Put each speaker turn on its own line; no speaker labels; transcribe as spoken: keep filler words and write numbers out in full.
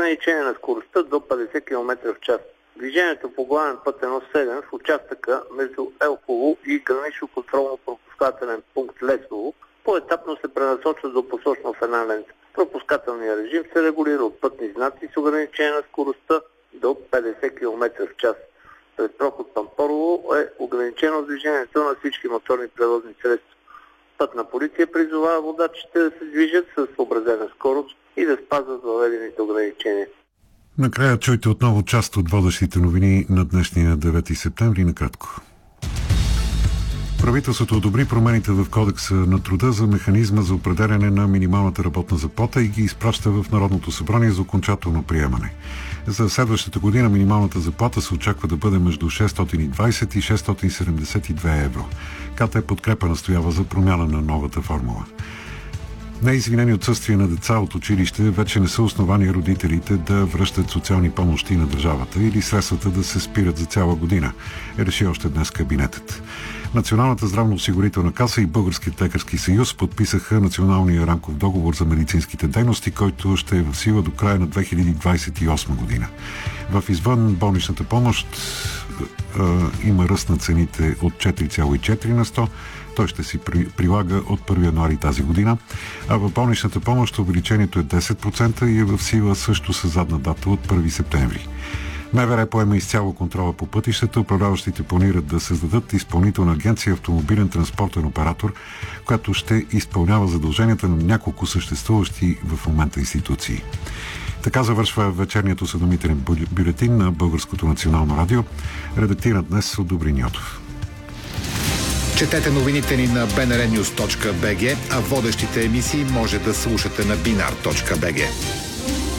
ограничение на скоростта до петдесет километра в час. Движението по главен път едно седем в участъка между Елхово и гранично контролно-пропускателен пункт Лесово поетапно се пренасочва до посочно в една лента. Пропускателният режим се регулира от пътни знаци с ограничение на скоростта до петдесет километра в час. Пред проход Пампорово е ограничено движението на всички моторни превозни средства. Пътна полиция призовава водачите да се движат с съобразена скорост и да спазват въведените ограничения.
Накрая чуйте отново част от водещите новини на днешния девети септември накратко. Правителството одобри промените в Кодекса на труда за механизма за определяне на минималната работна заплата и ги изпраща в Народното събрание за окончателно приемане. За следващата година минималната заплата се очаква да бъде между шестстотин и двадесет и шестстотин седемдесет и две евро. КТ Подкрепа настоява за промяна на новата формула. Неизвинени отсъствия на деца от училище вече не са основания родителите да връщат социални помощи на държавата или средствата да се спират за цяла година, реши още днес кабинетът. Националната здравноосигурителна каса и Българският лекарски съюз подписаха националния рамков договор за медицинските дейности, който ще е в сила до края на две хиляди двадесет и осма година. В извън болничната помощ е, е, има ръст на цените от четири цяло и четири на сто. Той ще си при, прилага от първи януари тази година, а в болничната помощ увеличението е десет процента и е в сила също с задна дата от първи септември. МВР поема изцяло контрола по пътищата. Управляващите планират да създадат изпълнителна агенция автомобилен транспортен оператор, която ще изпълнява задълженията на няколко съществуващи в момента институции. Така завършва вечерният осведомителен бюлетин на Българското национално радио, редактиран днес от Добрин Йотов.
Четете новините ни на би ен ар нюз точка би джи, а водещите емисии може да слушате на бинар точка би джи.